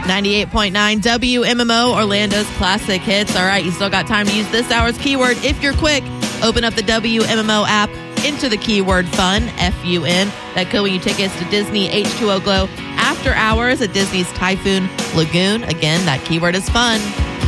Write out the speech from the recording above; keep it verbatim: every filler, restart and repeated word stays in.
ninety-eight point nine W M M O, Orlando's classic hits. All right, you still got time to use this hour's keyword. If you're quick, open up the W M M O app, into the keyword FUN, F U N. That could win you tickets to Disney H two O Glow After Hours at Disney's Typhoon Lagoon. Again, that keyword is FUN.